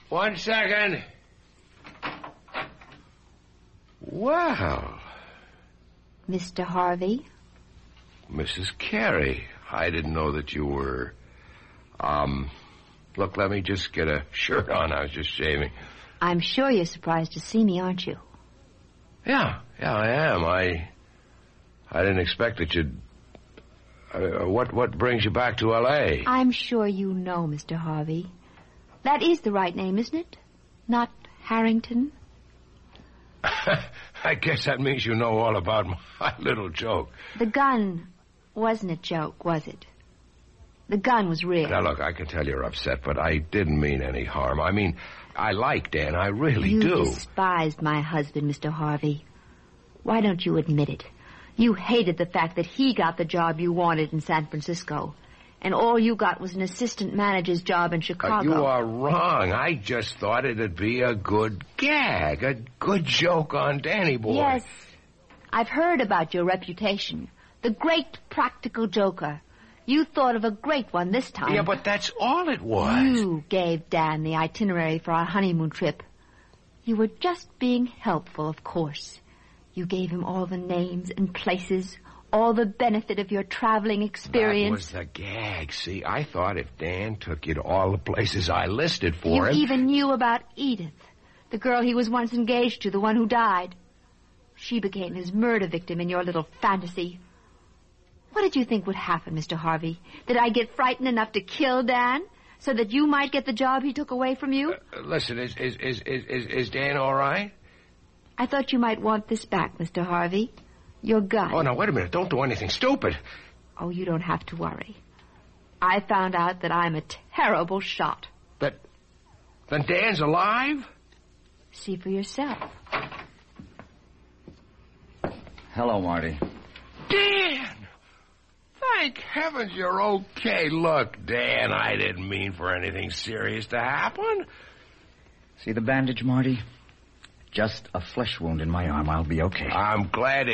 1 second. Well. Mr. Harvey? Mrs. Carey, I didn't know that you were... Look, let me just get a shirt on. I was just shaving. I'm sure you're surprised to see me, aren't you? Yeah, I am. I didn't expect that you'd... what brings you back to L.A.? I'm sure you know, Mr. Harvey. That is the right name, isn't it? Not Harrington? I guess that means you know all about my little joke. The gun wasn't a joke, was it? The gun was real. Now, look, I can tell you're upset, but I didn't mean any harm. I mean, I like Dan. I really do. You despised my husband, Mr. Harvey. Why don't you admit it? You hated the fact that he got the job you wanted in San Francisco, and all you got was an assistant manager's job in Chicago. You are wrong. I just thought it'd be a good gag, a good joke on Danny boy. Yes, I've heard about your reputation. The great practical joker. You thought of a great one this time. Yeah, but that's all it was. You gave Dan the itinerary for our honeymoon trip. You were just being helpful, of course. You gave him all the names and places, all the benefit of your traveling experience. That was the gag. See, I thought if Dan took you to all the places I listed for him... You even knew about Edith, the girl he was once engaged to, the one who died. She became his murder victim in your little fantasy. What did you think would happen, Mr. Harvey? Did I get frightened enough to kill Dan so that you might get the job he took away from you? Listen, is Dan all right? I thought you might want this back, Mr. Harvey. Your gun. Oh, now, wait a minute. Don't do anything stupid. Oh, you don't have to worry. I found out that I'm a terrible shot. Then Dan's alive? See for yourself. Hello, Marty. Dan! Thank heavens you're okay. Look, Dan, I didn't mean for anything serious to happen. See the bandage, Marty? Just a flesh wound in my arm. I'll be okay. I'm glad